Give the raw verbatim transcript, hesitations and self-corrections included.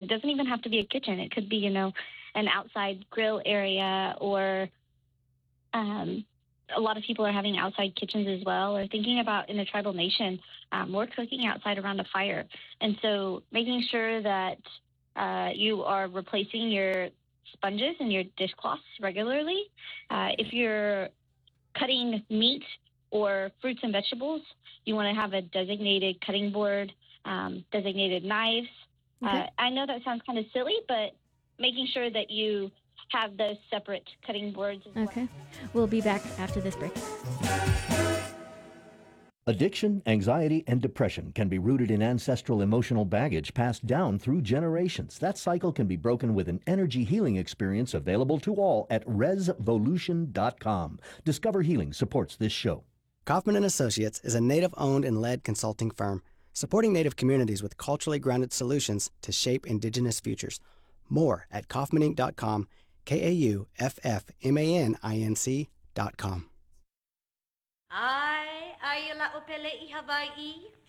doesn't even have to be a kitchen. It could be, you know, an outside grill area, or um, a lot of people are having outside kitchens as well, or thinking about in a tribal nation, um, we're cooking outside around a fire. And so making sure that uh, you are replacing your sponges and your dishcloths regularly. Uh, if you're cutting meat or fruits and vegetables, you want to have a designated cutting board, um, designated knives. Okay. Uh, I know that sounds kind of silly, but making sure that you have those separate cutting boards as Okay. We'll be back after this break. Addiction, anxiety, and depression can be rooted in ancestral emotional baggage passed down through generations. That cycle can be broken with an energy healing experience available to all at resvolution dot com. Discover Healing supports this show. Kaufman and Associates is a Native-owned and led consulting firm supporting Native communities with culturally grounded solutions to shape Indigenous futures. More at kaufman inc dot com, K A U F F M A N I N C dot com. Ai, ai la opele I Hawaii,